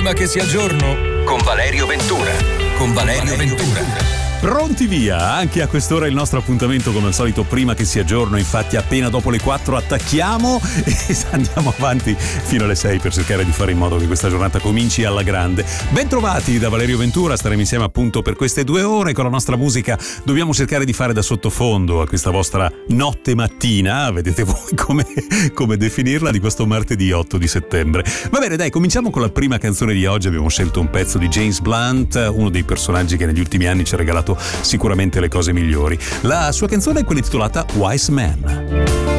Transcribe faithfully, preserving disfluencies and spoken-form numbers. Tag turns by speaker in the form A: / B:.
A: prima che sia giorno? Con Valerio Ventura. Con Valerio Ventura.
B: Pronti via, anche a quest'ora il nostro appuntamento come al solito prima che sia giorno, infatti appena dopo le quattro attacchiamo e andiamo avanti fino alle sei per cercare di fare in modo che questa giornata cominci alla grande. Bentrovati da Valerio Ventura, staremo insieme appunto per queste due ore con la nostra musica. Dobbiamo cercare di fare da sottofondo a questa vostra notte mattina, vedete voi come, come definirla, di questo martedì otto di settembre. Va bene, dai, cominciamo con la prima canzone di oggi. Abbiamo scelto un pezzo di James Blunt, uno dei personaggi che negli ultimi anni ci ha regalato sicuramente le cose migliori. La sua canzone è quella intitolata Wise Man.